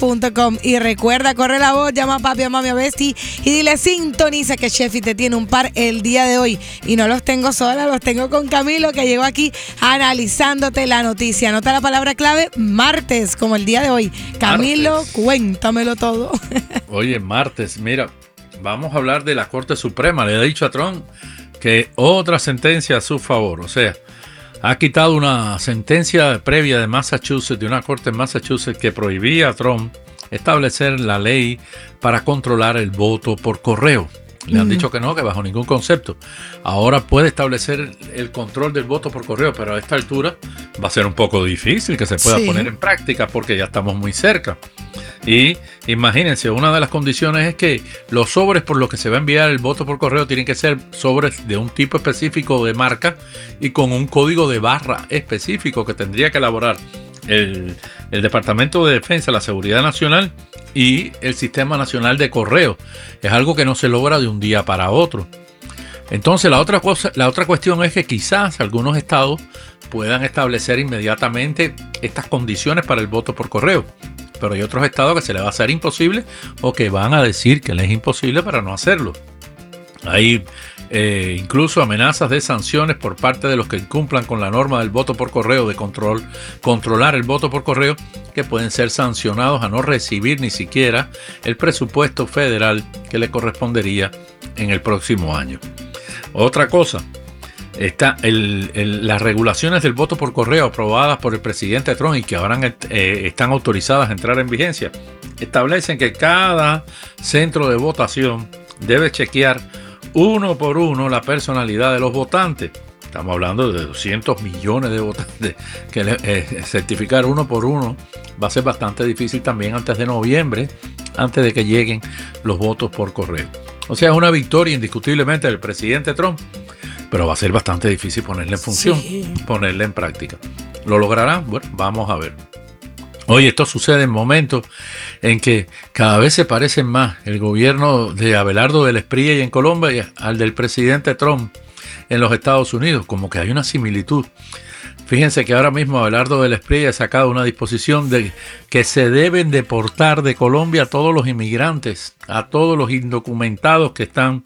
shefy.com. Y recuerda, corre la voz, llama a papi, a mami, a Bestie y dile sintoniza que Shefy te tiene un par el día de hoy. Y no los tengo sola, los tengo con Camilo, que llegó aquí analizándote la noticia. Anota la palabra clave, martes, como el día de hoy. Camilo, martes. Cuéntamelo todo. Oye, martes, mira, vamos a hablar de la Corte Suprema. Le ha dicho a Trump que otra sentencia a su favor, o sea, ha quitado una sentencia previa de Massachusetts, de una corte en Massachusetts, que prohibía a Trump establecer la ley para controlar el voto por correo. Le han dicho que no, que bajo ningún concepto. Ahora puede establecer el control del voto por correo, pero a esta altura va a ser un poco difícil que se pueda poner en práctica porque ya estamos muy cerca. Y imagínense, una de las condiciones es que los sobres por los que se va a enviar el voto por correo tienen que ser sobres de un tipo específico de marca y con un código de barra específico que tendría que elaborar el Departamento de Defensa, la Seguridad Nacional y el Sistema Nacional de Correo. Es algo que no se logra de un día para otro. Entonces la otra cuestión es que quizás algunos estados puedan establecer inmediatamente estas condiciones para el voto por correo. Pero hay otros estados que se les va a hacer imposible o que van a decir que les es imposible para no hacerlo. Hay incluso amenazas de sanciones por parte de los que incumplan con la norma del voto por correo, de controlar el voto por correo, que pueden ser sancionados a no recibir ni siquiera el presupuesto federal que le correspondería en el próximo año. Otra cosa, las regulaciones del voto por correo aprobadas por el presidente Trump y que ahora están autorizadas a entrar en vigencia, establecen que cada centro de votación debe chequear uno por uno la personalidad de los votantes. Estamos hablando de 200 millones de votantes, que certificar uno por uno va a ser bastante difícil también antes de noviembre, antes de que lleguen los votos por correo. O sea, es una victoria indiscutiblemente del presidente Trump, pero va a ser bastante difícil ponerla en función, ponerla en práctica. ¿Lo lograrán? Bueno, vamos a ver. Oye, esto sucede en momentos en que cada vez se parecen más el gobierno de Abelardo del Espriella en Colombia al del presidente Trump en los Estados Unidos, como que hay una similitud. Fíjense que ahora mismo Abelardo del Espriella ha sacado una disposición de que se deben deportar de Colombia a todos los inmigrantes, a todos los indocumentados que están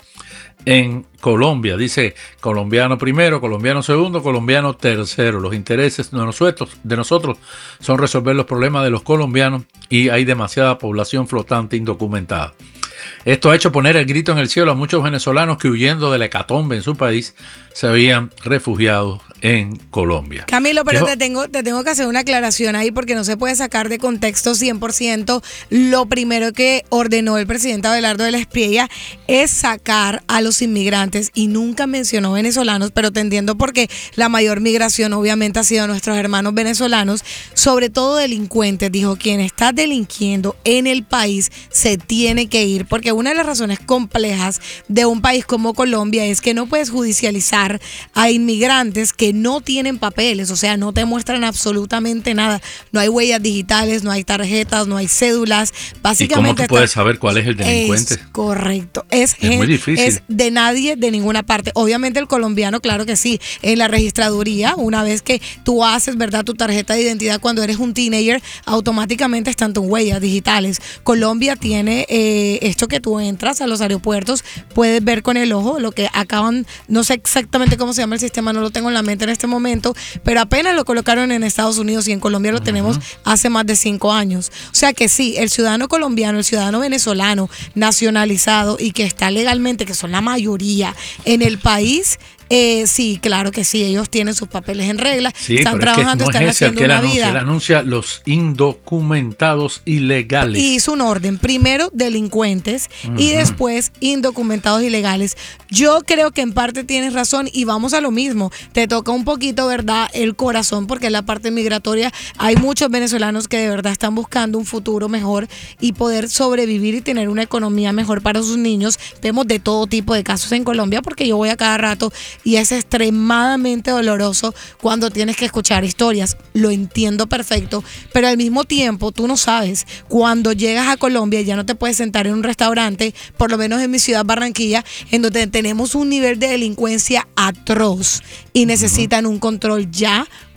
en Colombia. Dice colombiano primero, colombiano segundo, colombiano tercero. Los intereses de nosotros son resolver los problemas de los colombianos y hay demasiada población flotante indocumentada. Esto ha hecho poner el grito en el cielo a muchos venezolanos que, huyendo de la hecatombe en su país, se habían refugiado en Colombia. Camilo, pero te tengo que hacer una aclaración ahí porque no se puede sacar de contexto 100%. Lo primero que ordenó el presidente Abelardo del Espriella es sacar a los inmigrantes y nunca mencionó venezolanos, pero te entiendo porque la mayor migración obviamente ha sido nuestros hermanos venezolanos, sobre todo delincuentes. Dijo, quien está delinquiendo en el país se tiene que ir, porque una de las razones complejas de un país como Colombia es que no puedes judicializar a inmigrantes que no tienen papeles, o sea, no te muestran absolutamente nada. No hay huellas digitales, no hay tarjetas, no hay cédulas. Básicamente, ¿y cómo tú puedes saber cuál es el delincuente? Es correcto. Es muy difícil. Es de nadie, de ninguna parte. Obviamente el colombiano, claro que sí. En la registraduría, una vez que tú haces, ¿verdad?, tu tarjeta de identidad cuando eres un teenager, automáticamente están tus huellas digitales. Colombia tiene esto que tú entras a los aeropuertos, puedes ver con el ojo lo que acaban, no sé exactamente cómo se llama el sistema, no lo tengo en la mente en este momento, pero apenas lo colocaron en Estados Unidos y en Colombia lo tenemos hace más de 5 años. O sea que sí, el ciudadano colombiano, el ciudadano venezolano nacionalizado y que está legalmente, que son la mayoría en el país, sí, claro que sí, ellos tienen sus papeles en regla, sí, están trabajando, es que están haciendo una vida. Él anuncia los indocumentados ilegales. Y hizo un orden, primero delincuentes y después indocumentados ilegales. Yo creo que en parte tienes razón y vamos a lo mismo, te toca un poquito, ¿verdad?, el corazón, porque en la parte migratoria hay muchos venezolanos que de verdad están buscando un futuro mejor y poder sobrevivir y tener una economía mejor para sus niños. Vemos de todo tipo de casos en Colombia porque yo voy a cada rato y es extremadamente doloroso cuando tienes que escuchar historias. Lo entiendo perfecto, pero al mismo tiempo tú no sabes, cuando llegas a Colombia ya no te puedes sentar en un restaurante, por lo menos en mi ciudad Barranquilla, en donde tenemos un nivel de delincuencia atroz y necesitan un control ya,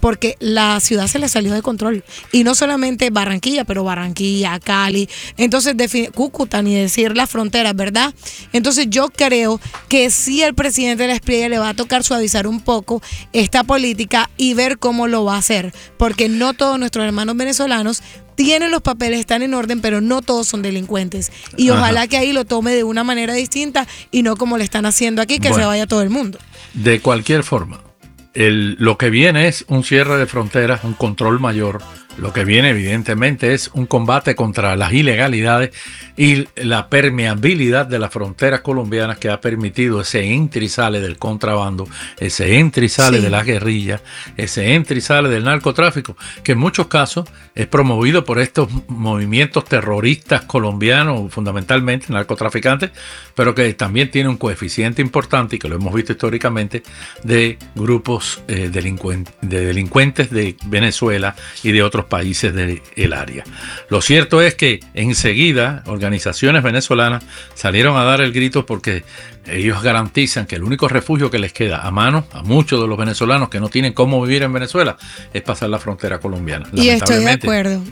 porque la ciudad se le salió de control. Y no solamente Barranquilla, pero Barranquilla, Cali, entonces Cúcuta, ni decir las fronteras, ¿verdad? Entonces yo creo que sí el presidente de la Espriella le va a tocar suavizar un poco esta política y ver cómo lo va a hacer, porque no todos nuestros hermanos venezolanos tienen los papeles, están en orden, pero no todos son delincuentes. Y ojalá que ahí lo tome de una manera distinta y no como le están haciendo aquí, que se vaya todo el mundo. De cualquier forma, lo que viene es un cierre de fronteras, un control mayor. Lo que viene evidentemente es un combate contra las ilegalidades y la permeabilidad de las fronteras colombianas que ha permitido ese entra y sale del contrabando, ese entra y sale de las guerrillas, ese entra y sale del narcotráfico, que en muchos casos es promovido por estos movimientos terroristas colombianos, fundamentalmente narcotraficantes, pero que también tiene un coeficiente importante, y que lo hemos visto históricamente, de grupos delincuentes de Venezuela y de otros países del área. Lo cierto es que enseguida organizaciones venezolanas salieron a dar el grito porque ellos garantizan que el único refugio que les queda a muchos de los venezolanos que no tienen cómo vivir en Venezuela es pasar la frontera colombiana. Y estoy de acuerdo,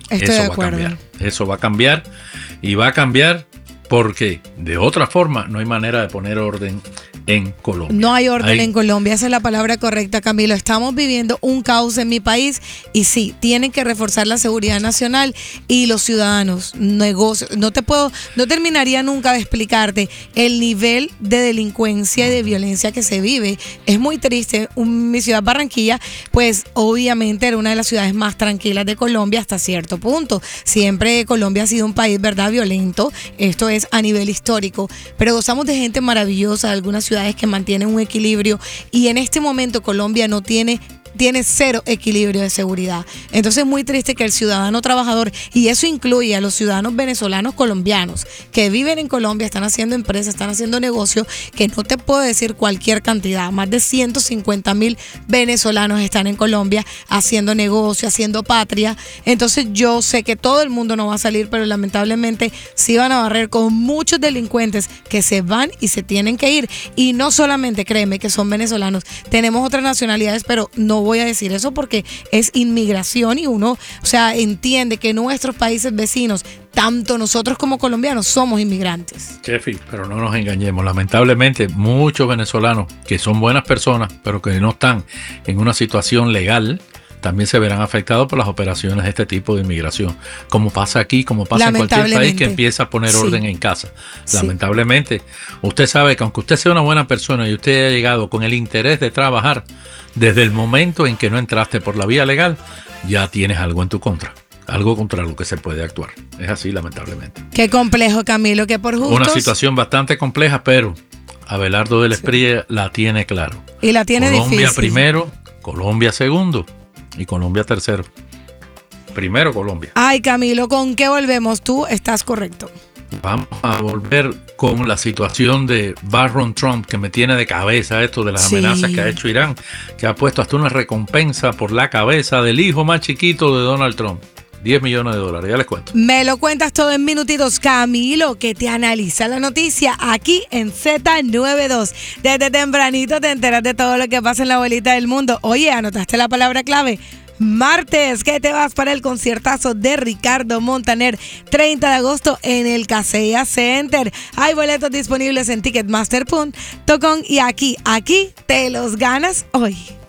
Eso va a cambiar y va a cambiar porque de otra forma no hay manera de poner orden en Colombia. No hay orden en Colombia, esa es la palabra correcta, Camilo. Estamos viviendo un caos en mi país y sí, tienen que reforzar la seguridad nacional y los ciudadanos, negocios. No terminaría nunca de explicarte el nivel de delincuencia y de violencia que se vive. Es muy triste. Mi ciudad, Barranquilla, pues obviamente era una de las ciudades más tranquilas de Colombia hasta cierto punto. Siempre Colombia ha sido un país, ¿verdad?, violento. Esto es a nivel histórico, pero gozamos de gente maravillosa, de algunas ciudades que mantienen un equilibrio, y en este momento Colombia no tiene cero equilibrio de seguridad. Entonces es muy triste que el ciudadano trabajador, y eso incluye a los ciudadanos venezolanos colombianos que viven en Colombia, están haciendo empresas, están haciendo negocios, que no te puedo decir cualquier cantidad, más de 150,000 venezolanos están en Colombia haciendo negocio, haciendo patria. Entonces yo sé que todo el mundo no va a salir, pero lamentablemente sí van a barrer con muchos delincuentes que se van y se tienen que ir. Y no solamente, créeme, que son venezolanos, tenemos otras nacionalidades, pero no voy a decir eso porque es inmigración y uno, entiende que nuestros países vecinos, tanto nosotros como colombianos, somos inmigrantes. Chefi, pero no nos engañemos. Lamentablemente, muchos venezolanos que son buenas personas, pero que no están en una situación legal, también se verán afectados por las operaciones de este tipo de inmigración, como pasa aquí, como pasa en cualquier país que empieza a poner orden en casa. Lamentablemente, usted sabe que aunque usted sea una buena persona y usted haya llegado con el interés de trabajar, desde el momento en que no entraste por la vía legal, ya tienes algo en tu contra. Algo contra lo que se puede actuar. Es así, lamentablemente. Qué complejo, Camilo, que por justos... Una situación bastante compleja, pero Abelardo de la Espriella la tiene claro. Y la tiene Colombia difícil. Primero, Colombia segundo y Colombia tercero. Primero Colombia. Ay, Camilo, ¿con qué volvemos? Tú estás correcto. Vamos a volver con la situación de Barron Trump, que me tiene de cabeza esto de las amenazas que ha hecho Irán, que ha puesto hasta una recompensa por la cabeza del hijo más chiquito de Donald Trump. $10 millones, ya les cuento. Me lo cuentas todo en minutitos, Camilo, que te analiza la noticia aquí en Z92. Desde tempranito te enteras de todo lo que pasa en la bolita del mundo. Oye, ¿anotaste la palabra clave? Martes, que te vas para el conciertazo de Ricardo Montaner, 30 de agosto en el Kaseya Center. Hay boletos disponibles en ticketmaster.com y aquí te los ganas hoy.